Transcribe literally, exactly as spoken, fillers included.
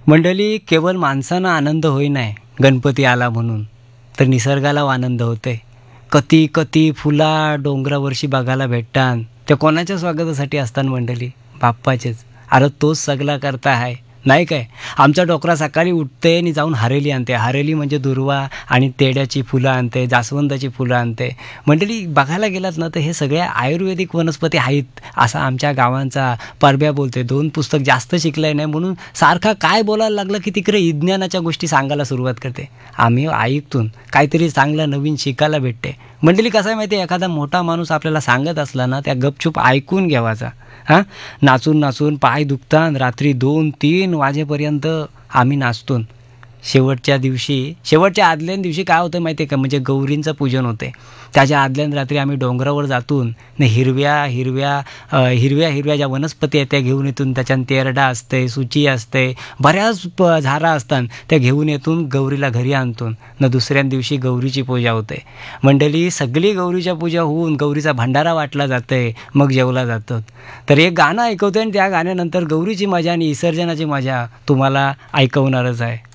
मंडळी, केवळ माणसांना आनंद होई नाही गणपती आला म्हणून, तर निसर्गाला आनंद होते. कती कती फुला डोंगरावरशी बघायला भेटतात. ते कोणाच्या स्वागतासाठी असतात मंडळी? बाप्पाचेच. अरे तोच सगळा करता आहे नाही काय. आमचा डोकरा सकाळी उठते आणि जाऊन हरेली आणते. हरेली म्हणजे दुर्वा आणि तेड्याची फुलं आणते, जास्वंदाची फुलं आणते. मंडळी बघायला गेलात ना तर हे सगळे आयुर्वेदिक वनस्पती आहेत असा आमच्या गावांचा परब्या बोलते. दोन पुस्तक जास्त शिकलंय नाही म्हणून सारखा काय बोलायला लागलं की तिकडे विज्ञानाच्या गोष्टी सांगायला सुरुवात करते. आम्ही ऐकतून काहीतरी चांगलं नवीन शिकायला भेटते. मंडळी कसं आहे माहिती आहे, एखादा मोठा माणूस आपल्याला सांगत असला ना त्या गपचूप ऐकून घ्यावाचा. हां, नाचून नाचून पाय दुखतात. रात्री दोन तीन वाजेपर्यंत आम्ही नाचतो. शेवटच्या दिवशी शेवटच्या आदल्या दिवशी काय होतं माहिती आहे का, म्हणजे गौरींचं पूजन होते. त्याच्या आदल्या रात्री आम्ही डोंगरावर जातून न हिरव्या हिरव्या अ, हिरव्या हिरव्या ज्या वनस्पती आहेत त्या घेऊन येतून. त्याच्यात तेरडा असते, सुची असते, बऱ्याच प झाडा असतात त्या घेऊन येतून गौरीला घरी आणतो. न दुसऱ्या दिवशी गौरीची पूजा होते. मंडळी सगळी गौरीच्या पूजा होऊन गौरीचा भंडारा वाटला जाते, मग जेवला जातं. तर एक गाणं ऐकवते आणि त्या गाण्यानंतर गौरीची मजा आणि विसर्जनाची मजा तुम्हाला ऐकवणारच आहे.